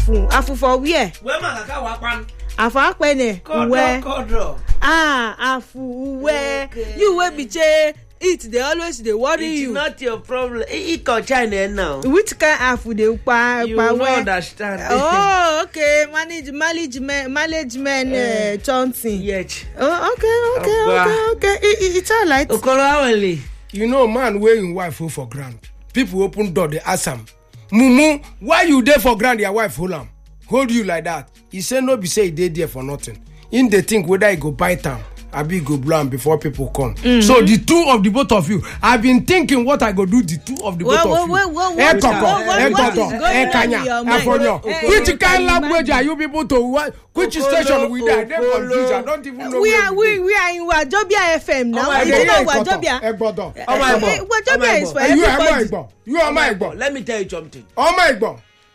Afu for where? Where Malaka Wapan? Afu Akpene. Where? Afu where? You will be they always they worry you. It's not your problem. It got China now. Which kind of food they you don't understand. Oh, okay. Management something. Yes. Oh, okay. It's all right. You know, man, wearing wife for grand. People open door, they ask him, Mumu, why you there for grand? Your wife hold you like that. He said no, be say he there for nothing. In they think whether he go buy time. I be go blam before people come. Mm-hmm. So the two of the both of you, I've been thinking what I go do. The two of the both of you. Which kind language are you people to what? Which station we there? They confused. I don't even know. We are in Wajobia FM now. Wajobia is for everybody. You are my Igbo. Let me tell you something. Oh my Igbo.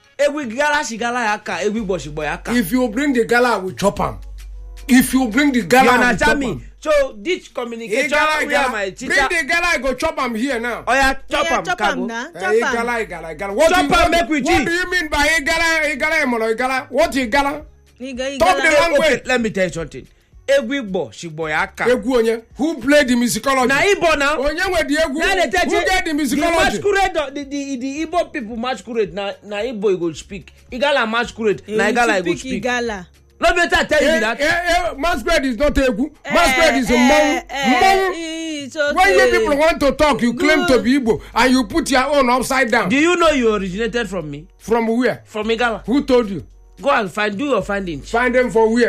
If you bring the gala, I will chop him. If you bring the gala, you understand me? So this communication, bring the gala, I go chop him here now. Oh yeah, chop him. Gala. What do you mean by gala? What is gala? Talk the language. Okay, let me tell you something. Egwibo shiboyaka. Egwu who played the musicology? Na Igbo now. Onye with the Egwu. Who get the musicology? The masquerade, the Igbo people masquerade. Na Igbo you go speak. Igala masquerade. Na Igala you go speak. Igala. No better tell me that. Masquerade is not Egwu. Masquerade is a mong. Okay. When you people want to talk, you claim to be Igbo and you put your own upside down. Do you know you originated from me? From where? From Igala. Who told you? Go and do your findings. Find them for where?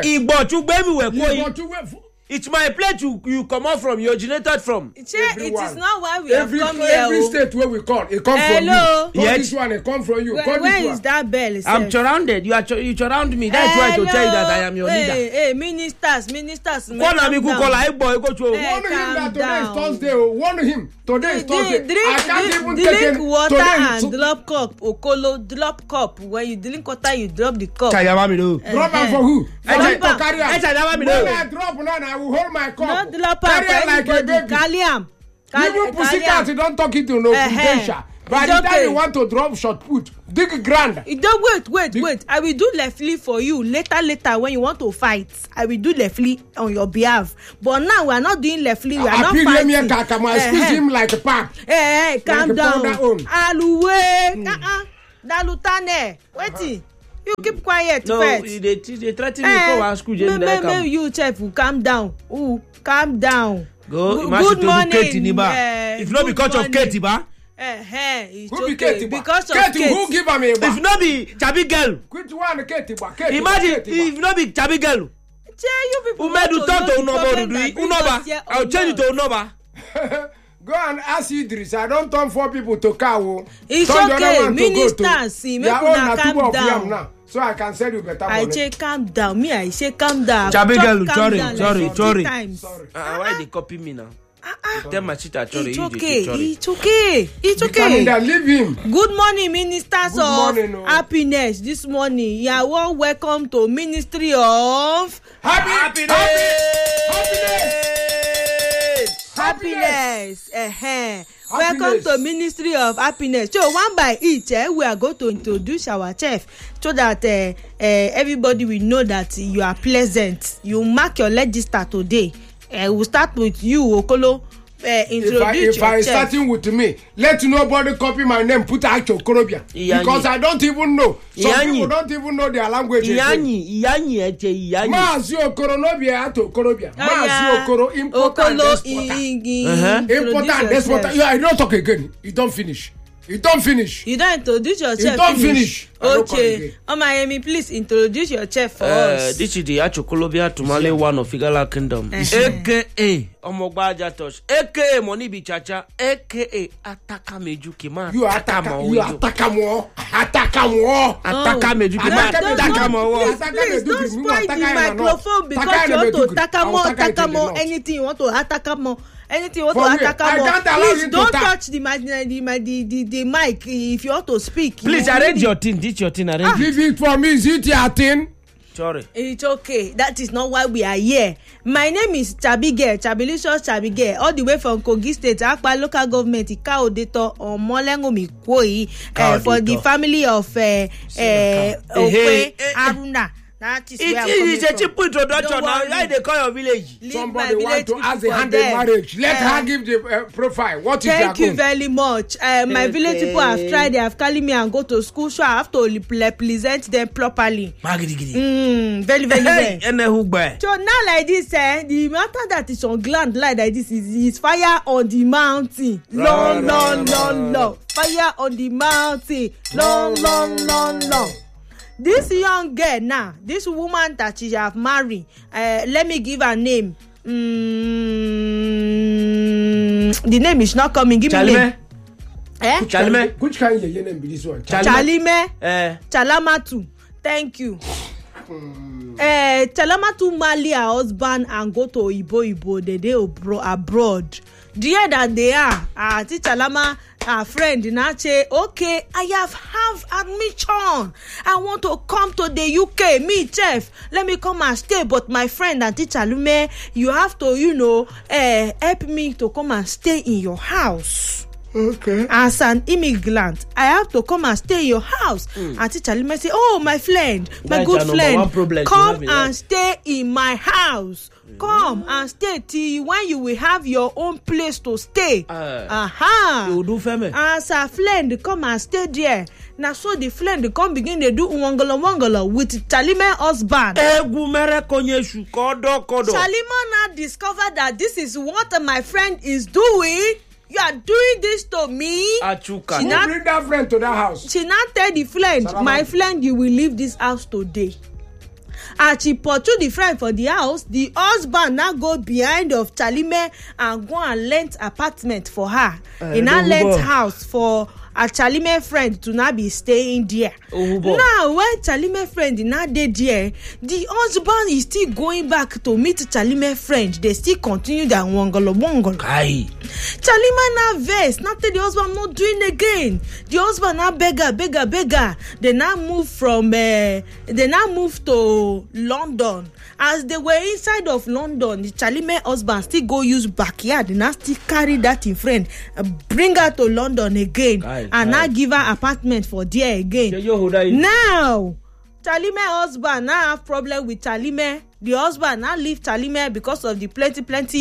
It's my place you come out from. You originated from. It is not why we have come here. Every state where we call, it comes from you. Yes. This one, it comes from you. Where is that bell? I'm surrounded. You surround me. That's why to tell you that I am your leader. Hey, ministers. Warn him that today is Thursday. Warn him. Today is Thursday. I can't even drink water and drop cup. Okolo, drop cup. When you drink water, you drop the cup. Drop them for who? When I drop none, I will hold my cup. Not drop up for anybody. Kaliam. Even pussycat, you don't talk it to no potential. By the time you want to drop short put, dig grand. Wait. I will do leftly for you later when you want to fight. I will do leftly on your behalf. But now we are not doing leftly. We are not fighting. I squeeze him like a pack. Hey, calm down. Aluwe. Dalutane. Waiting. You keep quiet first. No, they threaten me to ask you. Maybe you, chef, calm down. Calm down. Good morning. If not because of Katie, it's who okay. Because of Katie. Who give me? If not be Chabi girl. Which one, Katie? Imagine if not be Chabi girl. You people who made you talk to Unoba? I'll change it to Unoba. Go and ask Idris. I don't turn 4 people to cow. It's okay. Minister, see, make una calm down. Now, so I can sell you better money. I say calm down. I say calm down. Chabi girl, sorry. Why they copy me now? Tell my sister, sorry. It's okay. Leave him. Good morning, ministers of happiness. This morning, you are all welcome to Ministry of Happiness. Welcome to Ministry of Happiness. So one by each, we are going to introduce our chef so that everybody will know that you are pleasant. You mark your register today. We'll start with you, Okolo. If I starting with me, let nobody copy my name. Put Acho Korobia because I don't even know. Some people don't even know their language. Mazio Koronobia Ato Korobia. Mazio Koro important exporter. I don't talk again. You don't finish. You don't introduce yourself. You don't finish. Okay. Miami, please introduce your chef for us. This is the Achokolobia Tumale one of Igala Kingdom. AKA Omogbaja Tosh. AKA Money Bichacha. AKA Ataka Mejuki man. You attack more. Please don't spoil the microphone because you want to attack more. Anything you want to attack more. Anything you want to attack more. Please don't touch the mic if you want to speak. Please arrange your thing. This your thing. Arrange. Leave it for me. Is it your thing? Sorry. It's okay. That is not why we are here. My name is Chabige, Chabilicious Chabige, all the way from Kogi State, Akpa local government, Ika Odeto, or Molengo Mikoi, for the family of Okwe Aruna. That is where it is a cheap introduction now. Why they call your village? Somebody want to ask a handed marriage. Let her give the profile. What is that? Thank you very much. My village people have tried. They have carried me and go to school, so I have to represent them properly. Very, very well. So now like this, the matter that is on ground like this is fire on the mountain. Long. Fire on the mountain. Long. This young girl now, this woman that she have married, let me give her name. The name is not coming. Give me name. Chalime. Which kind of name be this one? Chalime. Chalamatu. Thank you. Chalamatu marry her husband and go to Ibo. They abroad. The year that they are, Chalama, her friend, Nache, okay, I have admission. I want to come to the UK. Me, chef, let me come and stay. But my friend, Auntie Chalume, you have to, help me to come and stay in your house. Okay. As an immigrant, I have to come and stay in your house. Auntie Chalume say, oh, my friend, my good friend, come and stay in my house. Come and stay till when you will have your own place to stay. You do family. As a friend, come and stay there. Now, so the friend come begin to do wangala with Chalime husband. Chalima now discovered that this is what my friend is doing. You are doing this to me. Who bring that friend to that house? She now tell the friend, my friend, you will leave this house today. As she pursued the friend for the house, the husband now go behind of Chalime and go and rent apartment for her. He now rent house for a Chalime friend to now be staying there. Now, when Chalime friend is not there, the husband is still going back to meet Chalime friend. They still continue their wongolo. Chalima now vex. Now tell the husband not doing again. The husband now beggar. They now move to London. As they were inside of London, the Chalime husband still go use backyard. They now still carry that in friend, bring her to London again. And now give her apartment for there again. Now, Chalime husband now have problem with Chalime. The husband now leave Chalime because of the plenty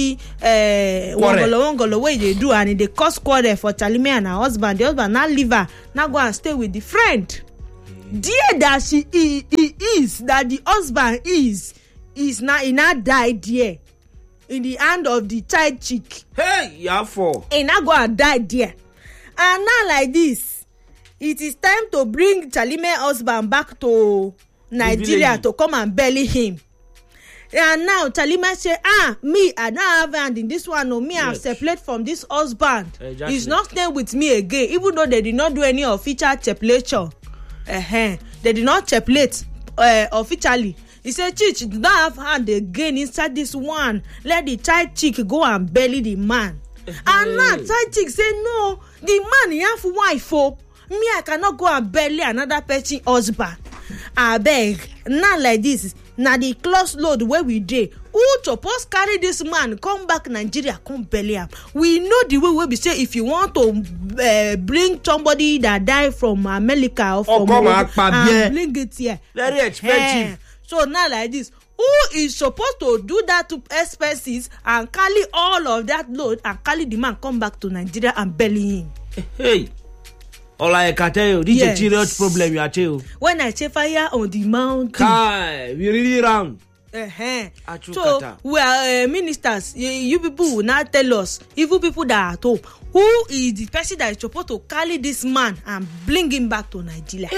wongolo way they do, and they cause quarrel for Chalime and her husband. The husband now leave her, now go and stay with the friend. Dear that that the husband is now he now died there in the hand of the child chick. Hey, he now go and die there. And now like this, it is time to bring Chalime husband back to Nigeria to come and bury him. And now Chalime say, me, I don't have hand in this one. No, me, I'm separate from this husband. Exactly. He's not staying with me again, even though they did not do any official separation. They did not separate officially. He said, Chich, do not have hand again inside this one. Let the child chick go and bury the man. And now child chick say, no, the man he have wife. Me, I cannot go and bury another person husband. I beg. Now like this, now the close load where we dey. Who suppose carry this man come back Nigeria, come bury him? We know the way we say if you want to bring somebody that died from America or from bring it here. Very expensive. So now like this, who is supposed to do that to expenses and carry all of that load and carry the man come back to Nigeria and bury him? Hey. All I can tell you, this is a serious problem you are telling. When I say fire on the mountain, we really wrong. So we are ministers. You people will not tell us, even people that are at home, who is the person that is supposed to carry this man and bring him back to Nigeria?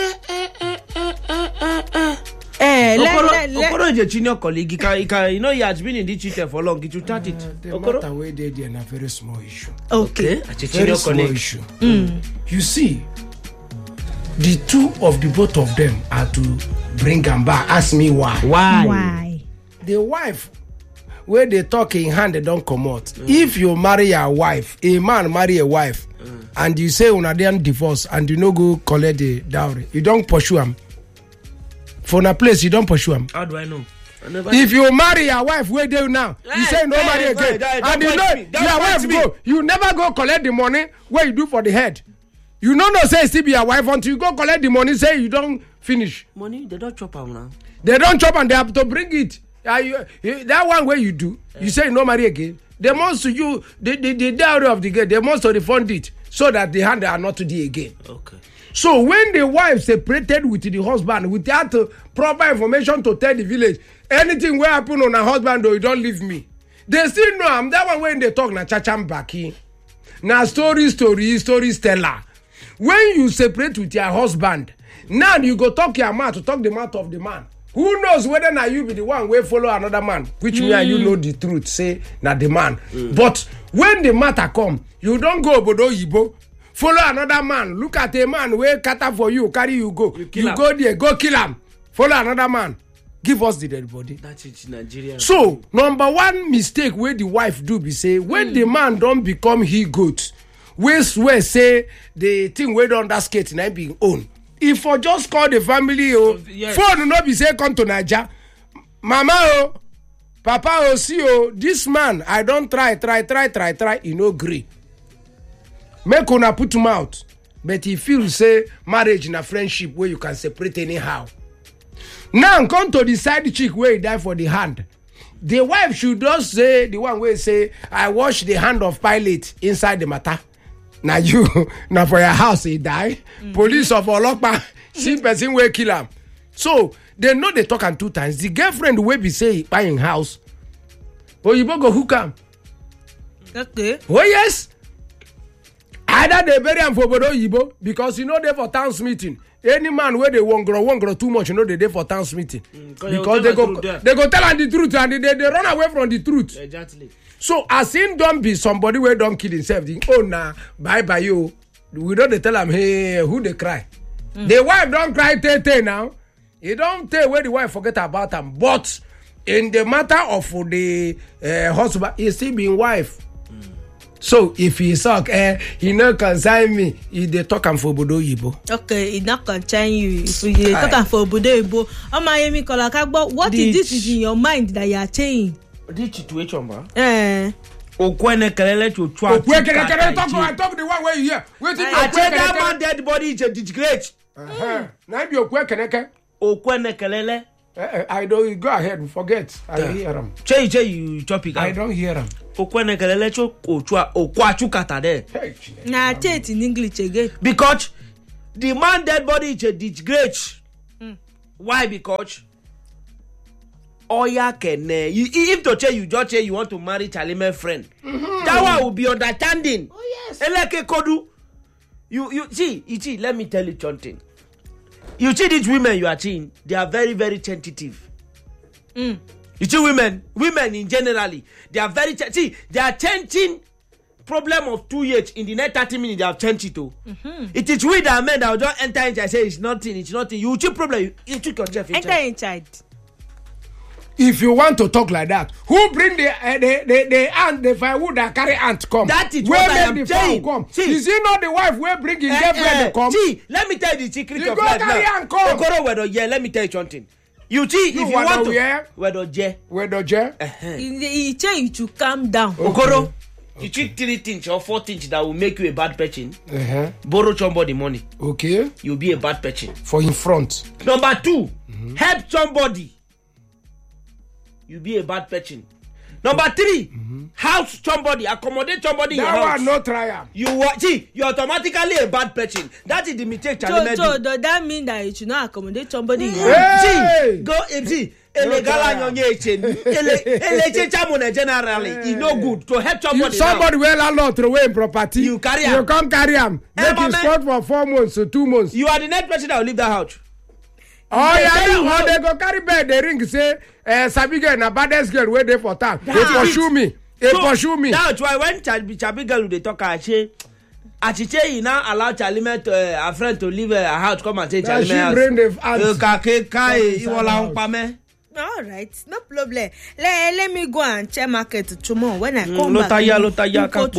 Okoro is a junior colleague. He has been in this church for long. He should start it. The matter where they are a very small issue. Okay. Very small issue. You see, the two of the both of them are to bring them back. Ask me why. Why? The wife, where they talk in hand, they don't come out. If you marry a wife, a man marry a wife, and you say una then divorce, and you no go collect the dowry, you don't pursue him. for na place you don't pursue am. How do I know? If you marry your wife wey dey now, you say no marry again, and you know your wife go, you never go collect the money wey you do for the head. You no know say still be your wife until you go collect the money say you don finish. Money they don't chop am now. They don chop and they have to bring it. That one wey you do, you say no marry again. They must to you the dowry of the girl. They must to refund it so that the hand are not to the again. Okay. So when the wife separated with the husband without proper information to tell the village, anything will happen on her husband or you don't leave me. They still know I'm that one when they talk na chacham baki. Na story teller. When you separate with your husband, now you go talk your mouth to talk the mouth of the man. Who knows whether now you be the one will follow another man, which way you know the truth, say na the man. But when the matter come, you don't go obodo yibo. Follow another man. Look at a man wey cater for you, carry you go. You go there, go kill him. Follow another man. Give us the dead body. That's it in Nigeria. So, number one mistake where the wife do be say, when the man don't become he goat, we swear say the thing wey don that skate na being own. If I just call the family, phone no be say come to Naija. Mama Papa see this man, I don't try, he no gree. Make una put him out. But he feel say marriage na friendship where you can separate anyhow. Now come to the side chick where he die for the hand. The wife should just say, the one where say, I wash the hand of Pilate inside the matter. Now you, now for your house he die. Police of Olokpa, see person where kill him. So, they know they talk am 2 times. The girlfriend will be say buying house. Oh, you go hook am. Okay. Oh yes. Either they bury am for Obodo Yibo because you know they for town's meeting. Any man where they won't grow too much, you know they there for town's meeting. Because they go tell am the truth and they run away from the truth. Exactly. So as him don't be somebody where don't kill himself, the nah, bye you. We don't they tell him, hey, who they cry? The wife don't cry tay now. He don't tell where the wife forget about him. But in the matter of the husband, he still being wife. So if he suck, he no concern me. He they talk am for Obodo Yibo. Okay, it not concern you. If you talk am for Obodo Yibo, Omayemi Kolakagbo, what is this in your mind that you are saying? This situation, ba. Okwene kelele to twa. Okwene talk the one where you hear. Wait I tell that man dead body is a disgrace. Now be Okwene. Okwene kelele. I don't go ahead. Forget. I hear him. Che you topic. I don't hear him. Okwene kelele cho okwachu kata there. Na take in English again. Because the man dead body is a disgrace. Why? Because Oya kene. If to say you just say you want to marry Chalime friend, that one will be understanding. Oh yes. Eleke kodu. You see, let me tell you something. You see these women you are seeing, they are very, very sensitive. You see women in generally, they are very they are changing problem of 2 years in the next 30 minutes they have changed it to. It is we that men that will just enter inside and say it's nothing. You see problem, you took yourself inside. Enter inside. If you want to talk like that, who bring the ant, the firewood that carry ant come? That is where what I am saying. Come? Is it not the wife where bring his girlfriend come? See, let me tell you the secret you of life carry now. ant come. Let me tell you something. You see, if you want to... He tell you to calm down. Okoro, you see 3 things or 4 things that will make you a bad person. Borrow somebody money. Okay. You'll be a bad person. For in front. Number 2, help somebody. You be a bad person. Number 3, house somebody, accommodate somebody in your house. That one no trial. You automatically a bad person. That is the mistake. So does that mean that you should not accommodate somebody in your house? See, go see. Generally, it's no good to help somebody. Somebody will not throw away property. You carry him. You come carry him. Make you spot for 4 months or 2 months. You are the next person that will leave that house. Oh yeah, they go carry bed. They ring say, Sabi girl na baddest girl where they for town. They pursue me. That's why when Sabi girl they talk, I say he now allow Chalime a friend to leave a house. Come and say Chalime house. All right, no problem. Let me go and check market tomorrow. When I come back,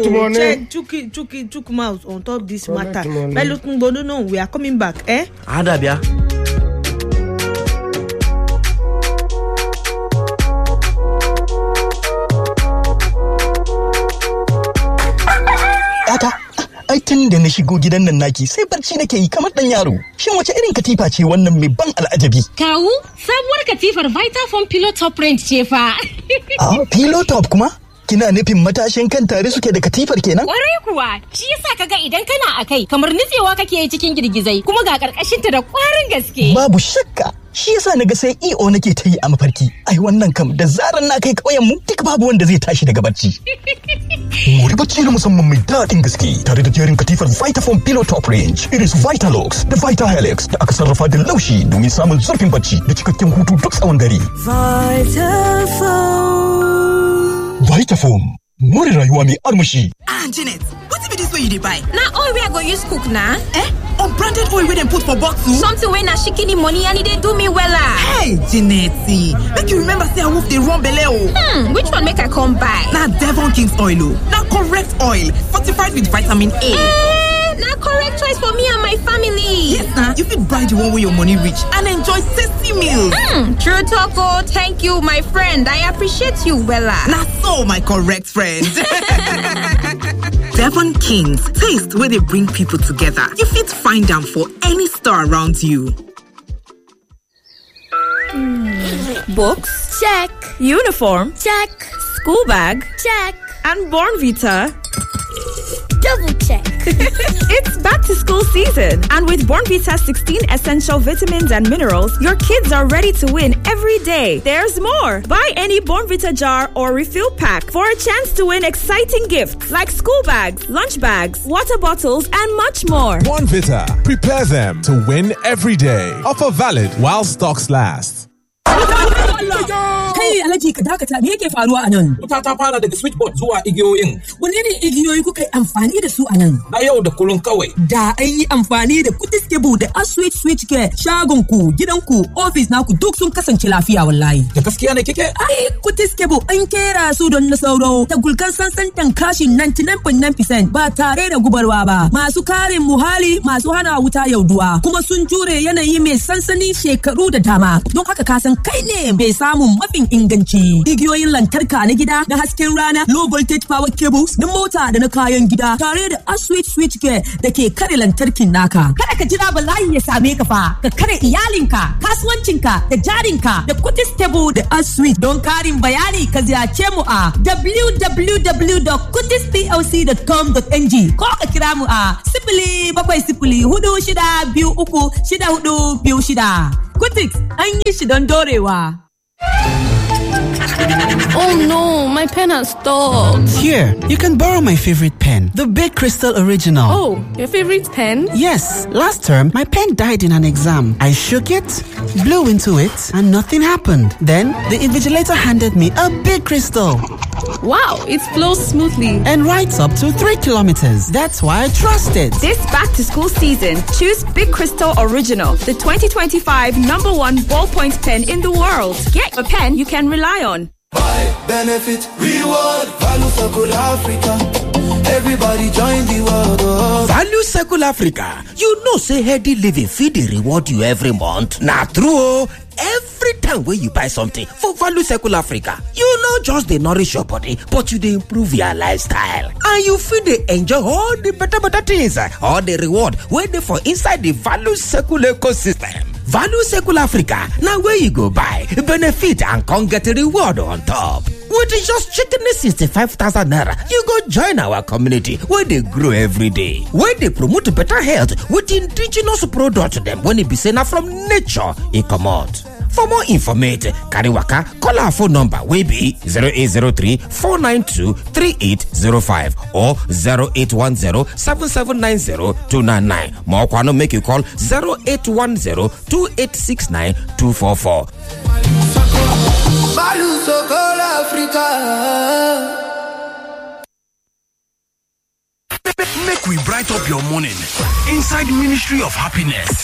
took mouth on top this matter. But look, we are coming back, eh? Adabia. tun da na shigo gidan nan naki sai barci nake yi kamar dan yaro. Shin wace irin katifa ce wannan mai ban al'ajabi? Kawu, sabuwar katifar Vitafoam Pillow Top range ce fa. Pillow Top kuma? Kina nufin matashin kan tare suke da katifar kenan? Kwarai kuwa, shi yasa kaga idan kana akai kamar nutsewa kake yi cikin girgizai kuma ga karkashinta da kwarin gaske. Babu shakka. Shi yasa naga sai EO nake ta yi a mafarki. Ai wannan kam da zaran na kai ƙauyen mu duk babu wanda zai tashi daga barci. Mori bacci na musamman mai daɗin gaske tare da jerin katifar Vitafoam Pillow Top range, iris Vitalux da Vitahelix da aka sarrafa da laushi domin samun zurfin bacci da cikakken hutu duk tsawon dare. Vitafoam, more rayuwa mai armashi. Janet, what be this way you dey buy? Na oil wey I go use cook na. Unbranded oil wey dem put for bottle? Something wey na shikini money and e dey do me wella. Hey, Janet, make you remember say I wolf dey run belle o. Which one make I come buy? Na Devon King's oil o. Na correct oil, fortified with vitamin A. Na correct choice for me and my family. Yes, na. You fit buy the one wey your money reach and enjoy tasty meals. True talk o. Thank you, my friend. I appreciate you wella. Na so, my correct friend. Devon King's, taste where they bring people together. You fit find them for any store around you. Books? Check. Uniform? Check. School bag? Check. And Bornvita? Double check. It's back to school season. And with Bornvita 16 essential vitamins and minerals, your kids are ready to win every day. There's more. Buy any Bornvita jar or refill pack for a chance to win exciting gifts like school bags, lunch bags, water bottles, and much more. Bornvita. Prepare them to win every day. Offer valid while stocks last. Kai Alhaji ka dakata me yake faruwa a nan? Wuta ta fara daga switchboard zuwa igiyoyin. Wanne ne igiyoyi kuka yi amfani da su a nan? Na yau da kullun kawai. Da an yi amfani da kutis cable da switch care, shagon ku, gidan ku, office naku duk sun kasance lafiya wallahi. Da gaskiya ne kike? Ai kutis cable an kera su don na sauro ta gulkan sansantan kashin 99.9% ba tare da gubarwa ba. Masu karin muhali, masu hana wuta yauduwa, kuma sun jure yanayi mai sansani shekaru da dama. Don haka ka san kai ne bai samu mafin inganci. Igiyoyin lantarka na gida, na hasken rana, low voltage power cables, na mota da na kayan gida, tare da switch care da ke kare lantarkin naka. Kada ka jira bala'i ya same ka fa, ka kare iyalinka, kasuwancinka da jarinka da kutis cable da switch. Don karin bayani ka ziyarce mu a www.kutisplc.com.ng ko ka kira mu a 0704623426. Kutis an yi shi don dorewa. Oh no, my pen has stopped. Here, you can borrow my favorite pen, the Big Crystal Original. Oh, your favorite pen? Yes, last term, my pen died in an exam. I shook it, blew into it, and nothing happened. Then, the invigilator handed me a Big Crystal. Wow, it flows smoothly and writes up to 3 kilometers. That's why I trust it. This back-to-school season, choose Big Crystal Original, the 2025 #1 ballpoint pen in the world. Get a pen you can rely on. Buy, benefit, reward, Value Circle Africa. Everybody join the world. Oh. Value Circle Africa. You know say healthy living feed the reward you every month. Nah, true. Every time when you buy something for Value Circle Africa, you not just they nourish your body, but you they improve your lifestyle. And you feel they enjoy all the better things, all the reward where they for inside the Value Circle ecosystem. Value Circle Africa, now where you go buy, benefit and come get a reward on top. With just chicken 65,000 naira, you go join our community where they grow every day. Where they promote better health with indigenous products them when it be sent from nature, it come out. For more information, Kariwaka, call our phone number, wey be 0803-492-3805 or 0810-7790-299. More kwano make you call 0810-2869-244. Value Circle Africa. Make we bright up your morning inside Ministry of Happiness.